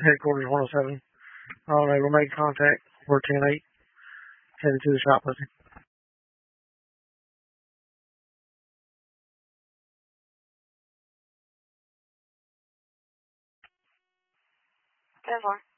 headquarters 107. They will make contact for 10-8, headed to the shoplifting. 10-4.